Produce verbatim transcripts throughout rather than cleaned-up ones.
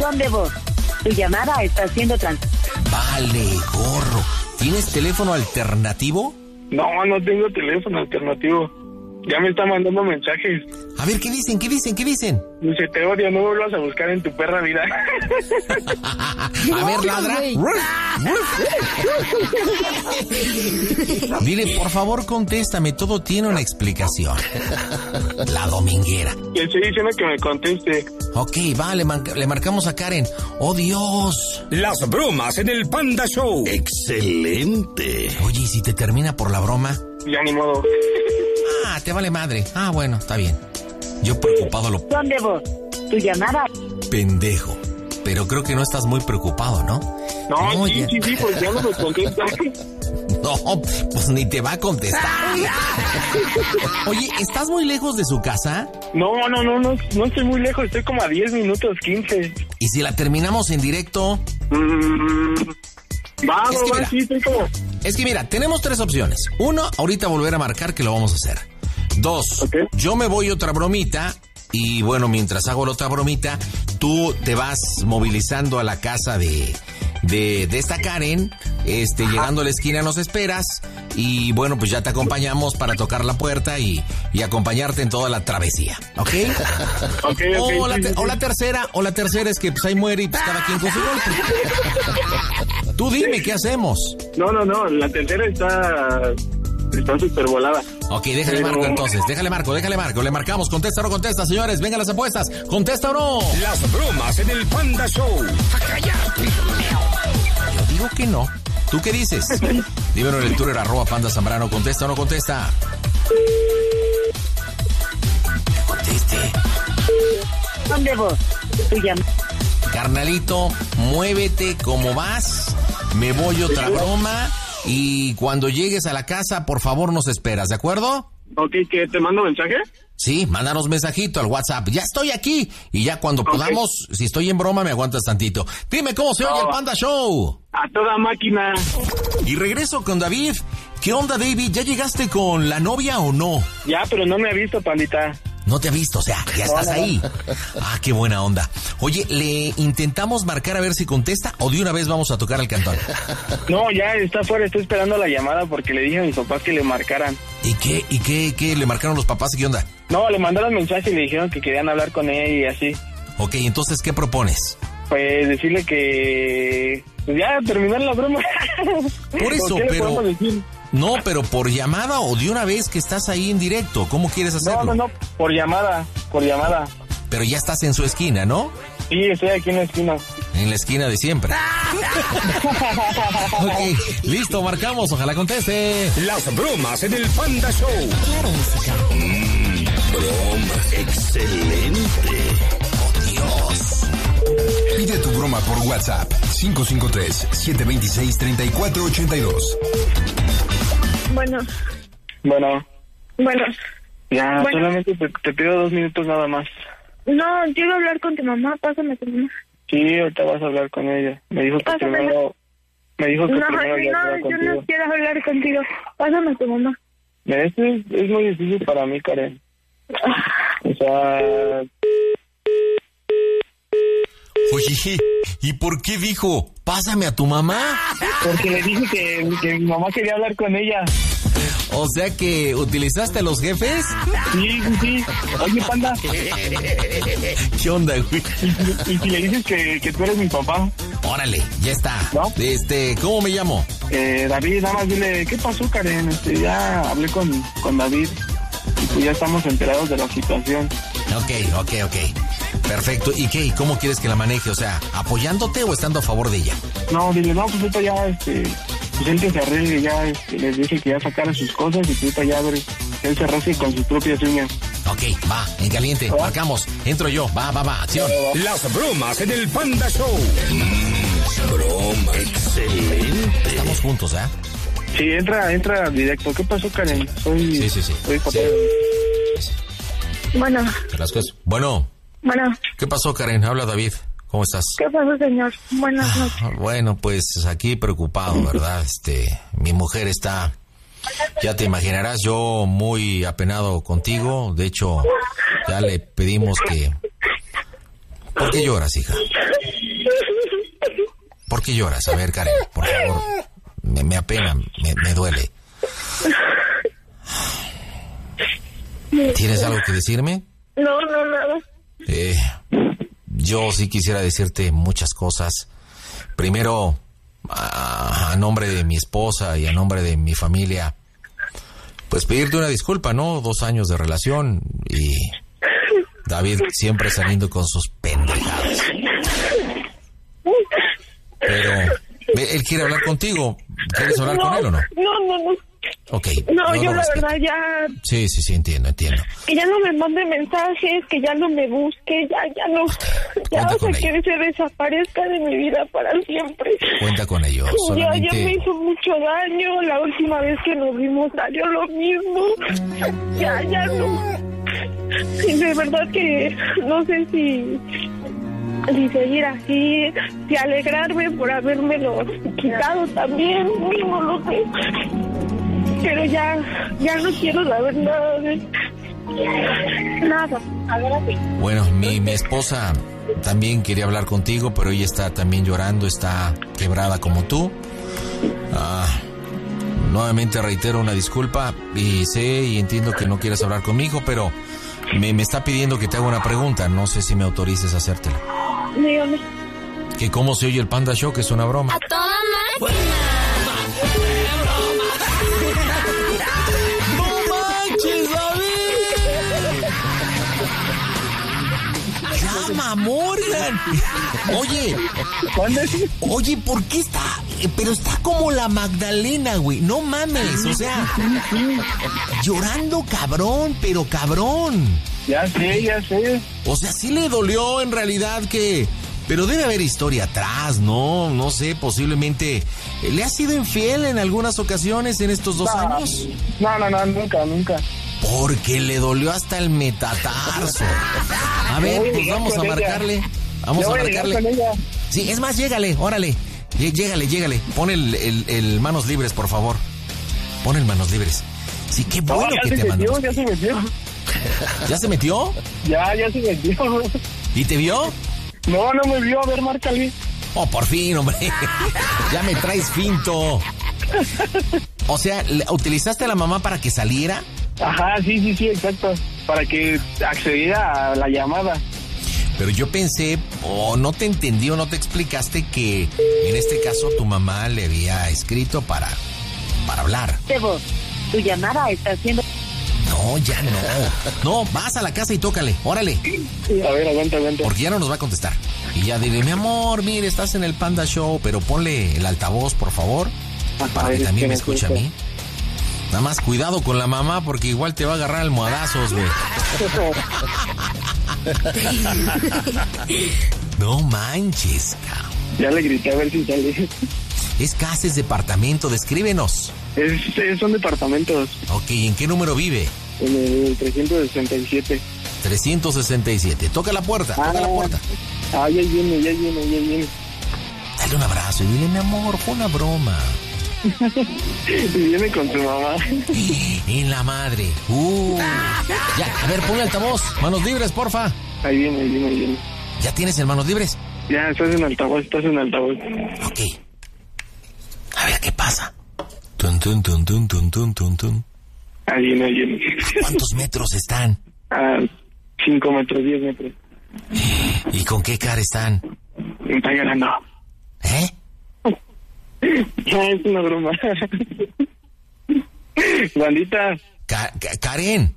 Son de voz. Tu llamada está siendo trans... Vale, gorro. ¿Tienes teléfono alternativo? No, no tengo teléfono alternativo. Ya me está mandando mensajes. A ver, ¿qué dicen? ¿Qué dicen? ¿Qué dicen? Dice, te odio, no vuelvas a buscar en tu perra vida. A ver, ladra. Dile, por favor, contéstame. Todo tiene una explicación. La dominguera. Le estoy diciendo que me conteste. Ok, va, le, man- le marcamos a Karen. ¡Oh, Dios! Las bromas en el Panda Show. Excelente. Oye, ¿y si te termina por la broma? Ya ni modo. Ah, te vale madre. Ah, bueno, está bien. Yo preocupado lo... Son de voz. Tu llamada... pendejo. Pero creo que no estás muy preocupado, ¿no? No, No, sí, ya- sí, sí, pues ya no me contesta. No, pues ni te va a contestar. Oye, ¿estás muy lejos de su casa? No, no, no, no, no estoy muy lejos, estoy como a diez minutos, quince. ¿Y si la terminamos en directo? Mm, va, Es que va, mira. sí, estoy como... Es que mira, tenemos tres opciones. Uno, ahorita volver a marcar, que lo vamos a hacer. Dos, Ok. yo me voy otra bromita y bueno, mientras hago la otra bromita, tú te vas movilizando a la casa de, de, de esta Karen, este, llegando a la esquina nos esperas y bueno, pues ya te acompañamos para tocar la puerta y, y acompañarte en toda la travesía, ¿ok? Ok, ok. O la, sí, te- sí, o sí. la tercera, o la tercera es que pues ahí muere y pues cada quien con su golpe. Tú dime, ¿qué hacemos? No, no, no, la tercera está... Está súper volada. Ok, déjale Pero- marco entonces, déjale marco, déjale marco, le marcamos, contesta o no contesta, señores, vengan las apuestas, contesta o no. Las bromas en el Panda Show. Yo digo que no. ¿Tú qué dices? Dímelo en el Twitter, arroba Panda Zambrano, contesta o no contesta. Conteste. Son de voz. Tu llamada... Carnalito, muévete como vas, me voy otra broma y cuando llegues a la casa, por favor nos esperas, ¿de acuerdo? Ok, ¿que te mando mensaje? Sí, mándanos mensajito al WhatsApp. Ya estoy aquí. Y ya cuando Ok. podamos, si estoy en broma, me aguantas tantito. Dime cómo se oye el Panda Show. A toda máquina. Y regreso con David. ¿Qué onda, David? ¿Ya llegaste con la novia o no? Ya, pero no me ha visto, pandita. No te ha visto, o sea, ya estás No, no, no. ahí. Ah, qué buena onda. Oye, ¿le intentamos marcar a ver si contesta o de una vez vamos a tocar el cantón? No, ya está afuera, estoy esperando la llamada porque le dije a mis papás que le marcaran. ¿Y qué? ¿Y qué? ¿Qué? ¿Le marcaron los papás? ¿Qué onda? No, le mandaron mensaje y le dijeron que querían hablar con ella y así. Ok, entonces, ¿qué propones? Pues decirle que... Pues ya, terminar la broma. Por eso, ¿Qué le pero- podemos decir? No, pero por llamada o de una vez que estás ahí en directo. ¿Cómo quieres hacerlo? No, no, no, por llamada, por llamada. Pero ya estás en su esquina, ¿no? Sí, estoy aquí en la esquina. En la esquina de siempre. Ok, listo, marcamos. Ojalá conteste. Las bromas en el Panda Show. Mm, broma. Excelente. Oh, Dios. Pide tu broma por WhatsApp cinco cinco tres, siete dos seis, tres cuatro ocho dos. Bueno, Bueno, bueno. ya, Bueno. solamente te, te pido dos minutos nada más. No, quiero hablar con tu mamá. Pásame a tu mamá. Sí, ahorita vas a hablar con ella. Me dijo que Pásame. primero... Me dijo que No, primero ya no, hablaba yo contigo. no quiero hablar contigo. Pásame a tu mamá. Mira, esto es, es muy difícil para mí, Karen. O sea... Oye, ¿y por qué dijo, pásame a tu mamá? Porque le dije que, que mi mamá quería hablar con ella. O sea que, ¿utilizaste a los jefes? Sí, sí, sí. Oye, panda, ¿Qué onda, güey? y, y si le dices que, que tú eres mi papá, Órale, ya está. ¿No? Este, ¿cómo me llamo? eh, David, nada más dile, ¿qué pasó, Karen? Este, ya hablé con, con David y pues ya estamos enterados de la situación. Ok, ok, ok. Perfecto. ¿Y qué? ¿Y cómo quieres que la maneje? O sea, ¿apoyándote o estando a favor de ella? No, dile, no, pues ahorita ya, este, pues él que se arregle, ya, este, les dije que ya sacaran sus cosas y que ahorita ya, a ver, él se rasque con sus propias uñas. Ok, va, en caliente, marcamos. Entro yo, va, va, va, acción. Las bromas en el Panda Show. Mm, broma. Excelente. Estamos juntos, ¿eh? Sí, entra, entra directo. ¿Qué pasó, Karen? Soy, Sí, sí, sí. soy papá. Sí. Bueno, Las cosas. Bueno, bueno. ¿qué pasó, Karen? Habla David. ¿Cómo estás? ¿Qué pasó, señor? Buenas noches. Ah, Bueno, pues aquí preocupado, ¿verdad? Este, mi mujer está, ya te imaginarás, yo muy apenado contigo. De hecho, ya le pedimos que, ¿Por qué lloras, hija? ¿Por qué lloras? A ver, Karen, por favor. Me, me apena, me, me duele. ¿Tienes algo que decirme? No, no, nada. Eh, yo sí quisiera decirte muchas cosas. Primero, a, a nombre de mi esposa y a nombre de mi familia, pues pedirte una disculpa, ¿no? Dos años de relación y David siempre saliendo con sus pendejadas. Pero él quiere hablar contigo. ¿Quieres hablar no, con él o no? No, no, no. Ok. No, yo, yo la respeto. verdad ya... Sí, sí, sí, entiendo, entiendo. Que ya no me mande mensajes, que ya no me busque, ya, ya no... Ya, Cuenta o sea, con que ello. se desaparezca de mi vida para siempre. Cuenta con ello. Ya, Solamente... ya me hizo mucho daño. La última vez que nos vimos salió lo mismo. Ya, ya no. Y de verdad que no sé si... Si seguir así, si alegrarme por habérmelo quitado también, no lo sé. Pero ya, ya no quiero saber nada de... Nada. Bueno, mi, mi esposa también quería hablar contigo, pero ella está también llorando, está quebrada como tú. Ah, nuevamente reitero una disculpa y sé y entiendo que no quieres hablar conmigo, pero me, me está pidiendo que te haga una pregunta. No sé si me autorices a hacértela. Dígame. ¿Que cómo se oye el Panda Show? Que es una broma. ¡A toda máquina! ¡No manches, David! ¡Llama, Morgan! Oye, oye, ¿por qué está? Pero está como la Magdalena, güey. No mames, o sea, llorando cabrón, pero cabrón. Ya sé, ya sé. O sea, sí le dolió en realidad que... Pero debe haber historia atrás, ¿no? No sé, posiblemente... ¿Le has sido infiel en algunas ocasiones en estos dos no, años? No, no, no, nunca, nunca. Porque le dolió hasta el metatarso. A ver, pues vamos a marcarle. Vamos a marcarle. Sí, es más, llégale, órale. Llégale, llégale. Pon el, el, el manos libres, por favor. Pon el manos libres. Sí, qué bueno no, que te mandó. Ya se metió. ¿Ya se metió? Ya, ya se metió. ¿Y te vio? No, no me vio. A ver, márcale. Oh, por fin, hombre. Ya me traes finto. O sea, ¿utilizaste a la mamá para que saliera? Ajá, sí, sí, sí, exacto. Para que accediera a la llamada. Pero yo pensé, o oh, no te entendí o no te explicaste que en este caso tu mamá le había escrito para, para hablar. Debo, tu llamada está siendo... No, ya no. No, vas a la casa y tócale, órale. A ver, aguanta, aguanta. Porque ya no nos va a contestar. Y ya dile, mi amor, mire, estás en el Panda Show, pero ponle el altavoz, por favor, para que también me escuche a mí. Nada más cuidado con la mamá porque igual te va a agarrar almohadazos, güey. No manches, cabrón. Ya le grité a ver si sale. Es casa, es departamento, descríbenos. Es, es, son departamentos. Ok, ¿en qué número vive? En el trescientos sesenta y siete. trescientos sesenta y siete. Toca la puerta, ah, toca la puerta. Ah, ya viene, ya viene, ya viene. Dale un abrazo y dile, mi amor, fue una broma. Y viene con su mamá. En la madre. Uh. Ya, a ver, ponle altavoz. Manos libres, porfa. Ahí viene, ahí viene, ahí viene. ¿Ya tienes el manos libres? Ya, estás en altavoz, estás en altavoz. Ok. A ver, ¿qué pasa? Tun, tun, tun, tun, tun, tun, tun, tun. Ahí viene, ahí viene. ¿A cuántos metros están? A cinco metros, diez metros. ¿Y con qué cara están? Está llorando. ¿Eh? Ya, es una broma. Bandita. Ka- Ka- Karen.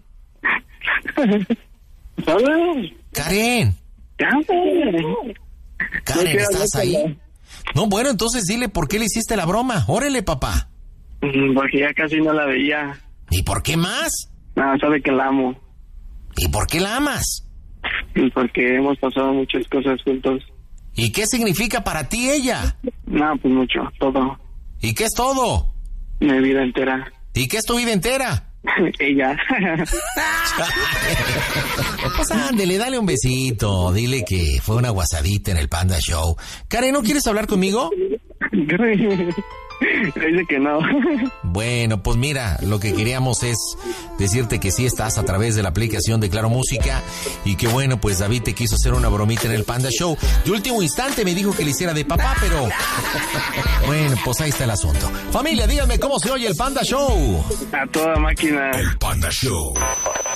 ¿Hola? Karen. Karen. Karen, ¿estás ahí? No, bueno, entonces dile por qué le hiciste la broma. Órale, papá. Porque ya casi no la veía. ¿Y por qué más? No, sabe que la amo. ¿Y por qué la amas? Y porque hemos pasado muchas cosas juntos. ¿Y qué significa para ti ella? No, pues mucho, todo. ¿Y qué es todo? Mi vida entera. ¿Y qué es tu vida entera? Ella. Pues ándele, dale un besito. Dile que fue una guasadita en el Panda Show. Karen, ¿no quieres hablar conmigo? Dice que no. Bueno, pues mira, lo que queríamos es decirte que sí estás a través de la aplicación de Claro Música y que bueno, pues David te quiso hacer una bromita en el Panda Show. De último instante me dijo que le hiciera de papá, pero bueno, pues ahí está el asunto. Familia, díganme cómo se oye el Panda Show. A toda máquina. El Panda Show.